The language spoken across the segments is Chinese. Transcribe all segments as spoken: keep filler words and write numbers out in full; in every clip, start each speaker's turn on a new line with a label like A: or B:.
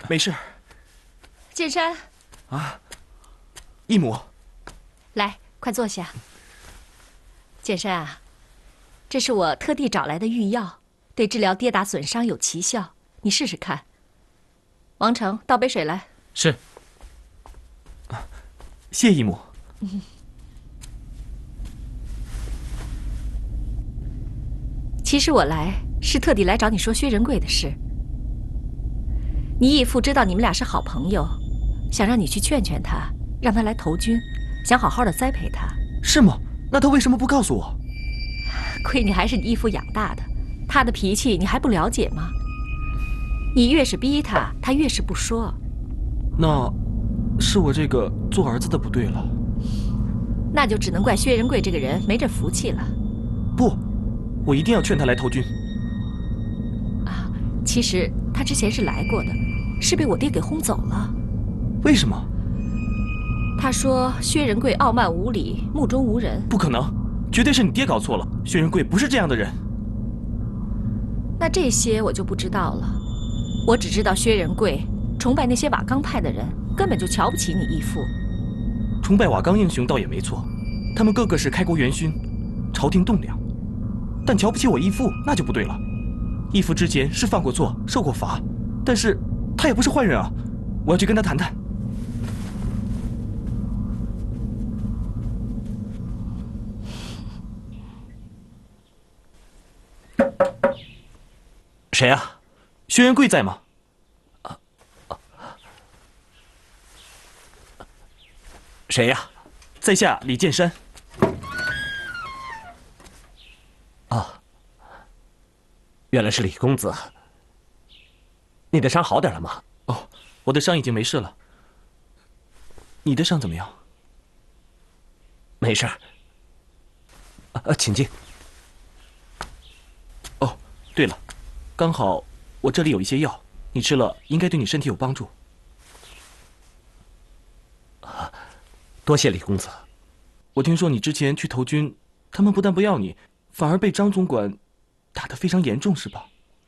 A: 没事。
B: 剑山，
A: 啊，义母，
B: 来，快坐下。剑山啊，这是我特地找来的御药，对治疗跌打损伤有奇效，你试试看。王成，倒杯水来。
A: 是。谢义母。
B: 嗯。其实我来是特地来找你说薛仁贵的事。你义父知道你们俩是好朋友，想让你去劝劝他，让他来投军，想好好的栽培他。
A: 是吗？那他为什么不告诉我？
B: 亏你还是你义父养大的，他的脾气你还不了解吗？你越是逼他，他越是不说。
A: 那，是我这个做儿子的不对了。
B: 那就只能怪薛仁贵这个人没这福气了。
A: 不，我一定要劝他来投军。
B: 啊，其实他之前是来过的，是被我爹给轰走了。
A: 为什么？
B: 他说薛仁贵傲慢无礼，目中无人。
A: 不可能，绝对是你爹搞错了。薛仁贵不是这样的人。
B: 那这些我就不知道了，我只知道薛仁贵崇拜那些瓦岗派的人，根本就瞧不起你义父。
A: 崇拜瓦岗英雄倒也没错，他们个个是开国元勋，朝廷栋梁。但瞧不起我义父，那就不对了。义父之前是犯过错，受过罚，但是他也不是坏人啊！我要去跟他谈谈。谁啊？薛仁贵在吗？啊啊！谁呀？在下李剑山。
C: 啊，原来是李公子。你的伤好点了吗？
A: 哦，我的伤已经没事了。你的伤怎么样？
C: 没事。啊，请进。
A: 哦，对了，刚好我这里有一些药，你吃了应该对你身体有帮助。
C: 啊，多谢李公子。
A: 我听说你之前去投军，他们不但不要你，反而被张总管打得非常严重，是吧？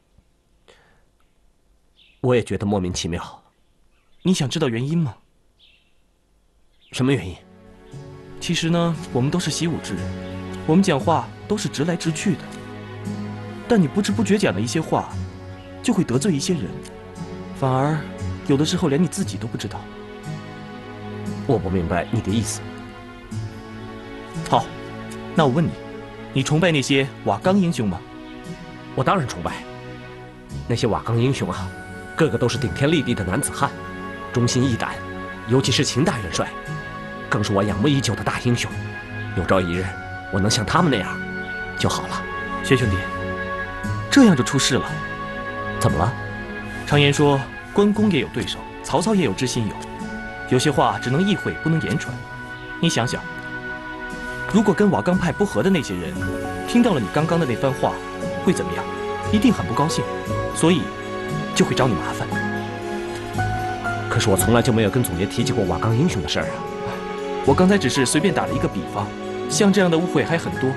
C: 我也觉得莫名其妙。
A: 你想知道原因吗？
C: 什么原因？
A: 其实呢，我们都是习武之人，我们讲话都是直来直去的。但你不知不觉讲的一些话，就会得罪一些人，反而有的时候连你自己都不知道。
C: 我不明白你的意思。
A: 好，那我问你，你崇拜那些瓦岗英雄吗？
C: 我当然崇拜。那些瓦岗英雄啊，个个都是顶天立地的男子汉，忠心义胆，尤其是秦大元帅，更是我仰慕已久的大英雄。有朝一日，我能像他们那样就好了。
A: 薛兄弟，这样就出事了。
C: 怎么了？
A: 常言说，关公也有对手，曹操也有知心友。有些话只能意会，不能言传。你想想，如果跟瓦岗派不和的那些人听到了你刚刚的那番话，会怎么样？一定很不高兴，所以就会找你麻烦。
C: 可是我从来就没有跟总爷提起过瓦岗英雄的事儿啊。
A: 我刚才只是随便打了一个比方，像这样的误会还很多。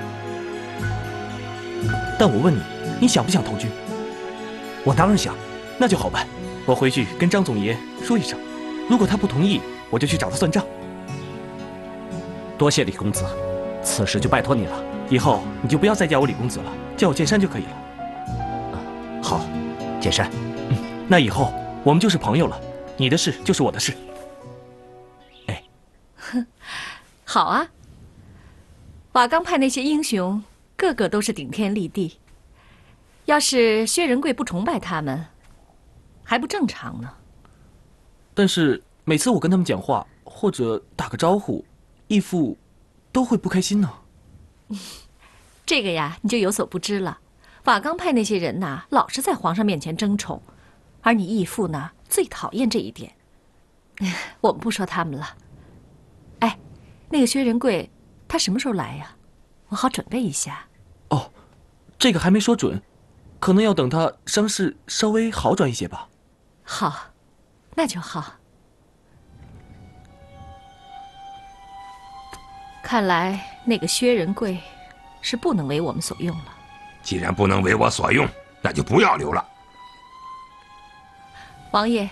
A: 但我问你，你想不想投军？
C: 我当然想。
A: 那就好办，我回去跟张总爷说一声，如果他不同意，我就去找他算账。
C: 多谢李公子，此事就拜托你了。
A: 以后你就不要再叫我李公子了，叫我剑山就可以了。
C: 好，剑山。
A: 嗯，那以后我们就是朋友了，你的事就是我的事。
C: 哎，
B: 哼，好啊。瓦岗派那些英雄，个个都是顶天立地。要是薛仁贵不崇拜他们，还不正常呢。
A: 但是每次我跟他们讲话或者打个招呼，义父都会不开心呢。
B: 这个呀，你就有所不知了。瓦岗派那些人呐，老是在皇上面前争宠，而你义父呢，最讨厌这一点。我们不说他们了。哎，那个薛仁贵，他什么时候来呀？我好准备一下。
A: 哦，这个还没说准，可能要等他伤势稍微好转一些吧。
B: 好，那就好。看来那个薛仁贵是不能为我们所用了。
D: 既然不能为我所用，那就不要留了。
B: 王爷，